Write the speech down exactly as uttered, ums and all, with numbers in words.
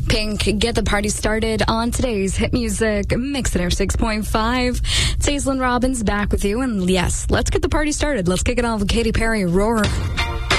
Pink, get the party started on today's hit music Mix It Air six point five. It's Aislinn Robbins back with you. And yes, let's get the party started. Let's kick it off with Katy Perry, Roar.